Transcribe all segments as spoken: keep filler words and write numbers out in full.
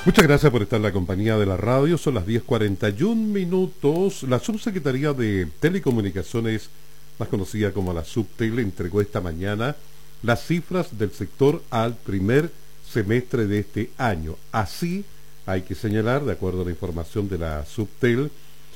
Muchas gracias por estar en la compañía de la radio. Son las diez cuarenta y un minutos. La Subsecretaría de Telecomunicaciones, más conocida como la Subtel, entregó esta mañana las cifras del sector al primer semestre de este año. Así, hay que señalar, de acuerdo a la información de la Subtel,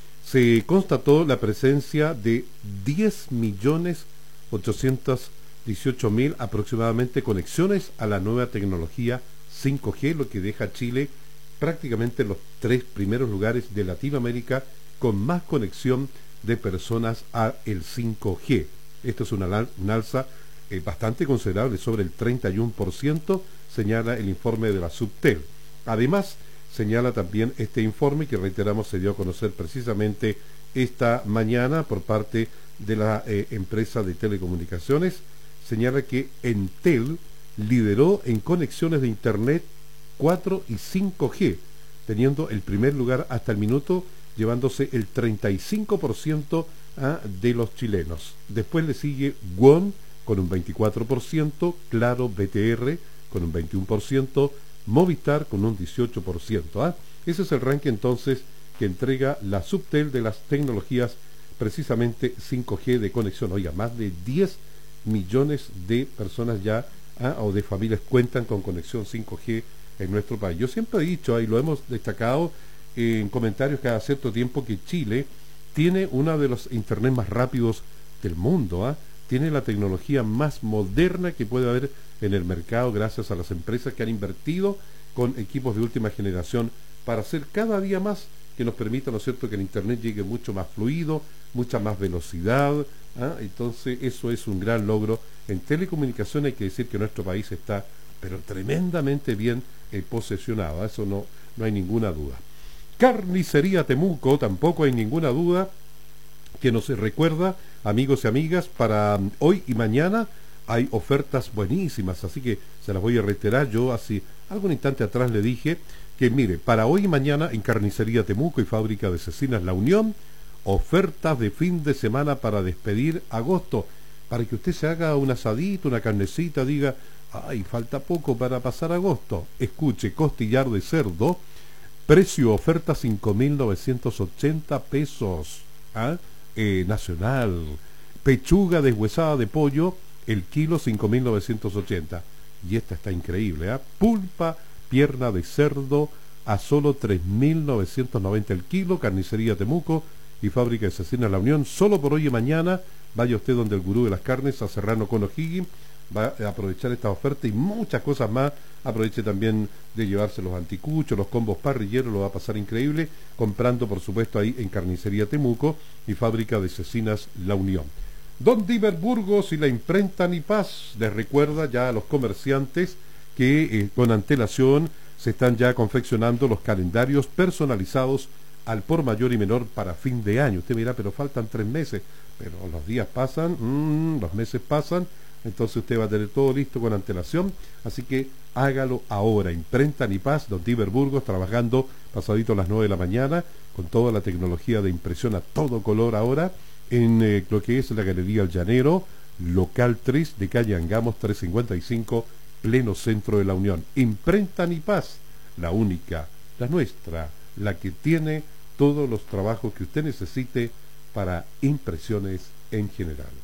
se constató la presencia de diez millones ochocientos dieciocho mil aproximadamente conexiones a la nueva tecnología cinco G, lo que deja a Chile prácticamente en los tres primeros lugares de Latinoamérica con más conexión de personas a el cinco G. Esto es una, una alza eh, bastante considerable, sobre el treinta y uno por ciento, señala el informe de la Subtel. Además, señala también este informe, que reiteramos se dio a conocer precisamente esta mañana por parte de la eh, empresa de telecomunicaciones, señala que Entel lideró en conexiones de Internet cuatro y cinco G, teniendo el primer lugar hasta el minuto, llevándose el treinta y cinco por ciento ah, de los chilenos. Después le sigue W O N con un veinticuatro por ciento, Claro B T R con un veintiuno por ciento, Movistar con un dieciocho por ciento. ¿ah? Ese es el ranking entonces que entrega la Subtel de las tecnologías precisamente cinco G de conexión. Oiga, más de diez millones de personas ya ¿ah? o de familias cuentan con conexión cinco G en nuestro país. Yo siempre he dicho, y lo hemos destacado eh, en comentarios cada cierto tiempo, que Chile tiene uno de los internet más rápidos del mundo, ¿ah? tiene la tecnología más moderna que puede haber en el mercado, gracias a las empresas que han invertido con equipos de última generación para hacer cada día más que nos permita, ¿no es cierto?, que el internet llegue mucho más fluido, mucha más velocidad. ¿ah? Entonces eso es un gran logro en telecomunicaciones. Hay que decir que nuestro país está pero tremendamente bien eh, posesionado, eso no, no hay ninguna duda. Carnicería Temuco, tampoco hay ninguna duda, que nos recuerda, amigos y amigas, para um, hoy y mañana hay ofertas buenísimas, así que se las voy a reiterar. Yo hace algún instante atrás le dije que, mire, para hoy y mañana en Carnicería Temuco y Fábrica de Cecinas La Unión, ofertas de fin de semana para despedir agosto, para que usted se haga un asadito, una carnecita, diga, ay, falta poco para pasar agosto. Escuche, costillar de cerdo, precio oferta cinco mil novecientos ochenta pesos, ¿ah? eh, nacional. Pechuga deshuesada de pollo, el kilo cinco mil novecientos ochenta. Y esta está increíble, ¿ah? Pulpa, pierna de cerdo a solo tres mil novecientos noventa el kilo. Carnicería Temuco y Fábrica de Cecinas La Unión, solo por hoy y mañana. Vaya usted donde el gurú de las carnes, a Serrano con O'Higgins, va a aprovechar esta oferta y muchas cosas más. Aproveche también de llevarse los anticuchos, los combos parrilleros, lo va a pasar increíble, comprando por supuesto ahí en Carnicería Temuco y Fábrica de Cecinas La Unión. Don Diver Burgos y la imprenta Nipaz les recuerda ya a los comerciantes que eh, con antelación se están ya confeccionando los calendarios personalizados al por mayor y menor para fin de año. Usted dirá, pero faltan tres meses, pero los días pasan, mmm, los meses pasan, entonces usted va a tener todo listo con antelación, así que hágalo ahora. Imprenta Nipaz, Don Diver Burgos, trabajando pasadito a las nueve de la mañana, con toda la tecnología de impresión a todo color ahora, en eh, lo que es la Galería El Llanero, local tres de calle Angamos trescientos cincuenta y cinco, pleno centro de la Unión. Imprenta Nipaz, la única, la nuestra, la que tiene todos los trabajos que usted necesite para impresiones en general.